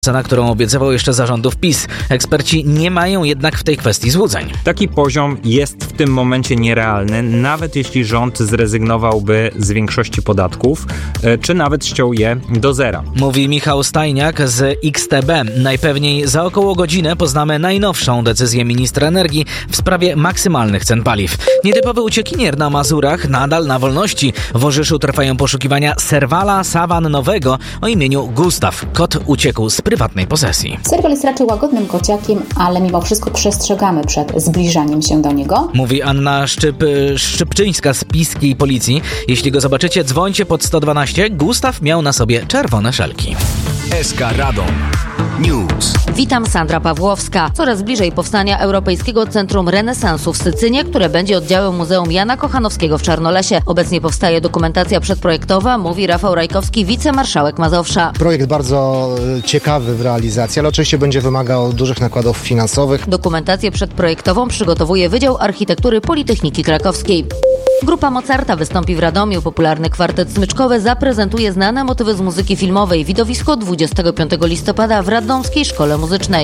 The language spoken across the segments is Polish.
Cena, którą obiecywał jeszcze za rządów PiS. Eksperci nie mają jednak w tej kwestii złudzeń. Taki poziom jest w tym momencie nierealny, nawet jeśli rząd zrezygnowałby z większości podatków, czy nawet ściął je do zera. Mówi Michał Stajniak z XTB. Najpewniej za około godzinę poznamy najnowszą decyzję ministra energii w sprawie maksymalnych cen paliw. Nietypowy uciekinier na Mazurach nadal na wolności. W Orzyszu trwają poszukiwania serwala sawannowego o imieniu Gustaw. Kot uciekł z prywatnej posesji. Serwal jest raczej łagodnym kociakiem, ale mimo wszystko przestrzegamy przed zbliżaniem się do niego. Mówi Anna Szczypczyńska z piskiej policji. Jeśli go zobaczycie, dzwońcie pod 112. Gustaw miał na sobie czerwone szelki. SK Radom News. Witam, Sandra Pawłowska. Coraz bliżej powstania Europejskiego Centrum Renesansu w Sycynie, które będzie oddziałem Muzeum Jana Kochanowskiego w Czarnolesie. Obecnie powstaje dokumentacja przedprojektowa, mówi Rafał Rajkowski, wicemarszałek Mazowsza. Projekt bardzo ciekawy w realizacji, ale oczywiście będzie wymagał dużych nakładów finansowych. Dokumentację przedprojektową przygotowuje Wydział Architektury Politechniki Krakowskiej. Grupa Mozarta wystąpi w Radomiu. Popularny kwartet smyczkowy zaprezentuje znane motywy z muzyki filmowej. Widowisko 25 listopada w Radomskiej Szkole Muzycznej.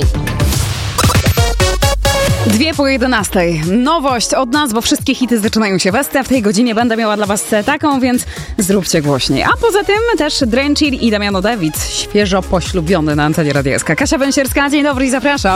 10:02. Nowość od nas, bo wszystkie hity zaczynają się westy, a w tej godzinie będę miała dla was taką, więc zróbcie głośniej. A poza tym też Drenchir i Damiano David, świeżo poślubiony na antenie Radia SK. Kasia Węsierska, dzień dobry i zapraszam.